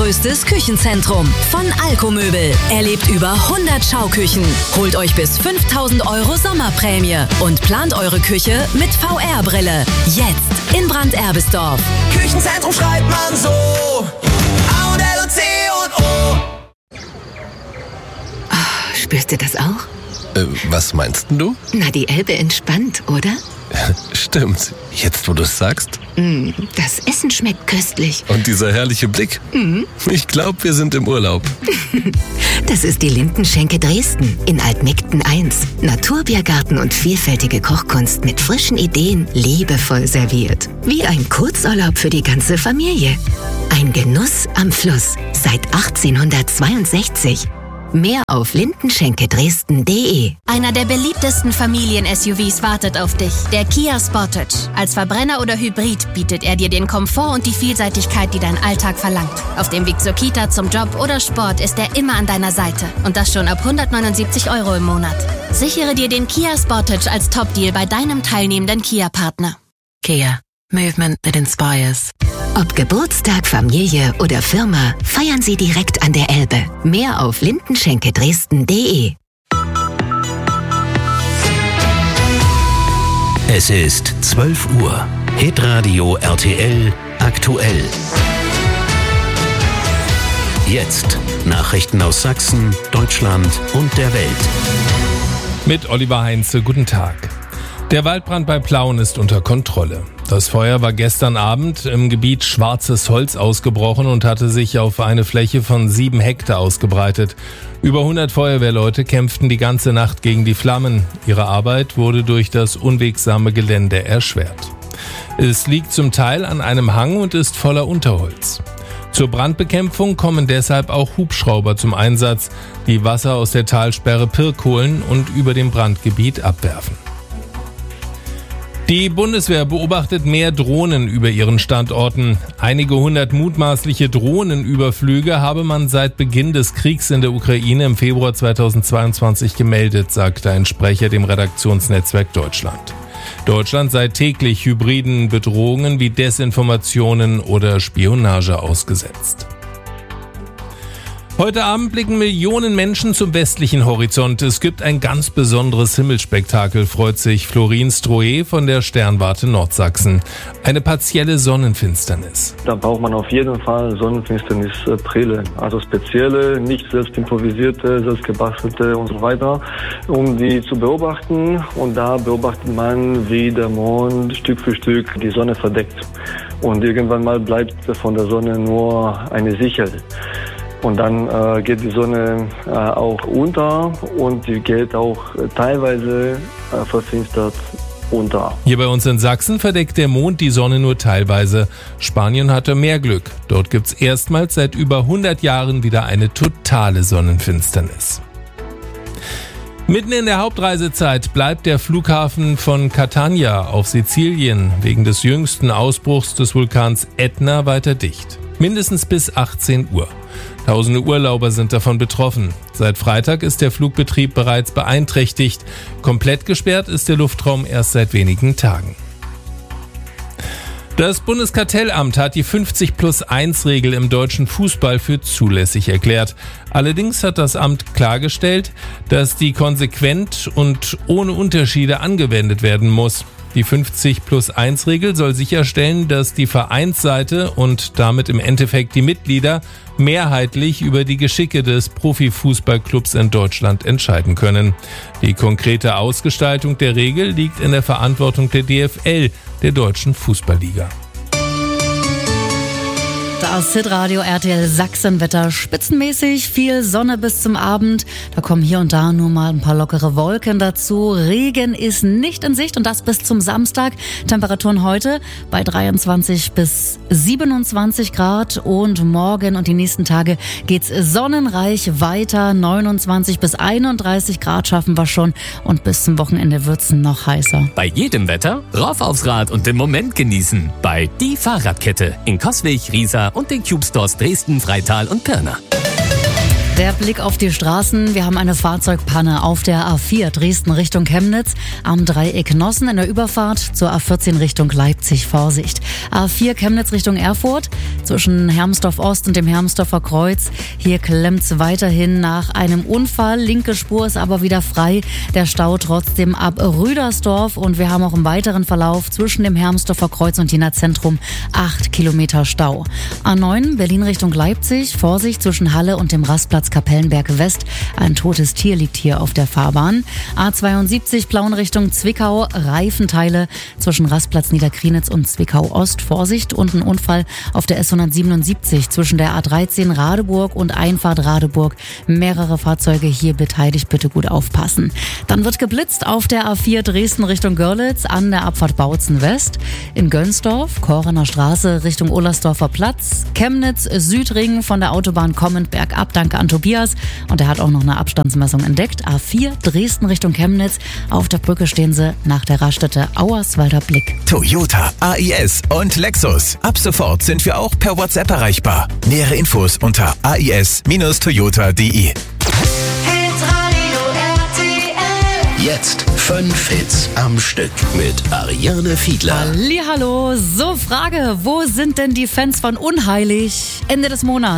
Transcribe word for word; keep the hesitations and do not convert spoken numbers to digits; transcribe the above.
größtes Küchenzentrum. Von Alko-Möbel. Erlebt über hundert Schauküchen. Holt euch bis fünftausend Euro Sommerprämie und plant eure Küche mit V R-Brille. Jetzt in Brand-Erbisdorf. Küchenzentrum schreibt man so. A und L und C und O. Oh, spürst du das auch? Äh, was meinst du? Na, die Elbe entspannt, oder? Stimmt. Jetzt, wo du es sagst. Mm, das Essen schmeckt köstlich. Und dieser herrliche Blick. Mm. Ich glaube, wir sind im Urlaub. Das ist die Lindenschenke Dresden in Altmegden eins. Naturbiergarten und vielfältige Kochkunst mit frischen Ideen, liebevoll serviert. Wie ein Kurzurlaub für die ganze Familie. Ein Genuss am Fluss seit achtzehnhundertzweiundsechzig. Mehr auf lindenschenke dresden punkt de. Einer der beliebtesten Familien-S U Vs wartet auf dich, der Kia Sportage. Als Verbrenner oder Hybrid bietet er dir den Komfort und die Vielseitigkeit, die dein Alltag verlangt. Auf dem Weg zur Kita, zum Job oder Sport ist er immer an deiner Seite. Und das schon ab hundertneunundsiebzig Euro im Monat. Sichere dir den Kia Sportage als Top-Deal bei deinem teilnehmenden Kia-Partner. Kia. Movement that inspires. Ob Geburtstag, Familie oder Firma, feiern Sie direkt an der Elbe. Mehr auf lindenschenke dresden punkt de. Es ist zwölf Uhr. Hitradio R T L aktuell. Jetzt Nachrichten aus Sachsen, Deutschland und der Welt. Mit Oliver Heinze, guten Tag. Der Waldbrand bei Plauen ist unter Kontrolle. Das Feuer war gestern Abend im Gebiet Schwarzes Holz ausgebrochen und hatte sich auf eine Fläche von sieben Hektar ausgebreitet. Über hundert Feuerwehrleute kämpften die ganze Nacht gegen die Flammen. Ihre Arbeit wurde durch das unwegsame Gelände erschwert. Es liegt zum Teil an einem Hang und ist voller Unterholz. Zur Brandbekämpfung kommen deshalb auch Hubschrauber zum Einsatz, die Wasser aus der Talsperre Pirk holen und über dem Brandgebiet abwerfen. Die Bundeswehr beobachtet mehr Drohnen über ihren Standorten. Einige hundert mutmaßliche Drohnenüberflüge habe man seit Beginn des Kriegs in der Ukraine im Februar zweitausendzweiundzwanzig gemeldet, sagte ein Sprecher dem Redaktionsnetzwerk Deutschland. Deutschland sei täglich hybriden Bedrohungen wie Desinformationen oder Spionage ausgesetzt. Heute Abend blicken Millionen Menschen zum westlichen Horizont. Es gibt ein ganz besonderes Himmelsspektakel, freut sich Florin Strohe von der Sternwarte Nordsachsen. Eine partielle Sonnenfinsternis. Da braucht man auf jeden Fall Sonnenfinsternisbrille. Also spezielle, nicht selbst improvisierte, selbst gebastelte und so weiter, um die zu beobachten. Und da beobachtet man, wie der Mond Stück für Stück die Sonne verdeckt. Und irgendwann mal bleibt von der Sonne nur eine Sichel. Und dann äh, geht die Sonne äh, auch unter und die geht auch äh, teilweise äh, verfinstert unter. Hier bei uns in Sachsen verdeckt der Mond die Sonne nur teilweise. Spanien hatte mehr Glück. Dort gibt's erstmals seit über hundert Jahren wieder eine totale Sonnenfinsternis. Mitten in der Hauptreisezeit bleibt der Flughafen von Catania auf Sizilien wegen des jüngsten Ausbruchs des Vulkans Ätna weiter dicht. Mindestens bis achtzehn Uhr. Tausende Urlauber sind davon betroffen. Seit Freitag ist der Flugbetrieb bereits beeinträchtigt. Komplett gesperrt ist der Luftraum erst seit wenigen Tagen. Das Bundeskartellamt hat die fünfzig plus eins Regel im deutschen Fußball für zulässig erklärt. Allerdings hat das Amt klargestellt, dass die konsequent und ohne Unterschiede angewendet werden muss. Die fünfzig plus eins Regel soll sicherstellen, dass die Vereinsseite und damit im Endeffekt die Mitglieder mehrheitlich über die Geschicke des Profifußballclubs in Deutschland entscheiden können. Die konkrete Ausgestaltung der Regel liegt in der Verantwortung der D F L, der Deutschen Fußballliga. Das Hitradio R T L Sachsenwetter. Spitzenmäßig viel Sonne bis zum Abend. Da kommen hier und da nur mal ein paar lockere Wolken dazu. Regen ist nicht in Sicht und das bis zum Samstag. Temperaturen heute bei dreiundzwanzig bis siebenundzwanzig Grad und morgen und die nächsten Tage geht's sonnenreich weiter. neunundzwanzig bis einunddreißig Grad schaffen wir schon und bis zum Wochenende wird's noch heißer. Bei jedem Wetter rauf aufs Rad und den Moment genießen. Bei Die Fahrradkette in Coswig, Riesa und den Cube Stores Dresden, Freital und Pirna. Der Blick auf die Straßen. Wir haben eine Fahrzeugpanne auf der A vier Dresden Richtung Chemnitz am Dreieck Nossen in der Überfahrt zur A vierzehn Richtung Leipzig. Vorsicht. A vier Chemnitz Richtung Erfurt zwischen Hermsdorf Ost und dem Hermsdorfer Kreuz. Hier klemmt's weiterhin nach einem Unfall. Linke Spur ist aber wieder frei. Der Stau trotzdem ab Rüdersdorf und wir haben auch im weiteren Verlauf zwischen dem Hermsdorfer Kreuz und Jena Zentrum acht Kilometer Stau. A neun Berlin Richtung Leipzig. Vorsicht zwischen Halle und dem Rastplatz Kapellenberg West. Ein totes Tier liegt hier auf der Fahrbahn. A zweiundsiebzig Plauen Richtung Zwickau. Reifenteile zwischen Rastplatz Niederkrienitz und Zwickau Ost. Vorsicht und ein Unfall auf der S hundertsiebenundsiebzig zwischen der A dreizehn Radeburg und Einfahrt Radeburg. Mehrere Fahrzeuge hier beteiligt. Bitte gut aufpassen. Dann wird geblitzt auf der A vier Dresden Richtung Görlitz an der Abfahrt Bautzen West. In Gönsdorf, Korener Straße Richtung Ohlsdorfer Platz. Chemnitz Südring von der Autobahn kommend bergab. Danke an Tobias. Und er hat auch noch eine Abstandsmessung entdeckt. A vier Dresden Richtung Chemnitz. Auf der Brücke stehen sie nach der Raststätte Auerswalder Blick. Toyota, A I S und Lexus. Ab sofort sind wir auch per WhatsApp erreichbar. Nähere Infos unter a i s Bindestrich toyota punkt d e. Jetzt fünf Hits am Stück mit Ariane Fiedler. Hallihallo. So, Frage, wo sind denn die Fans von Unheilig? Ende des Monats.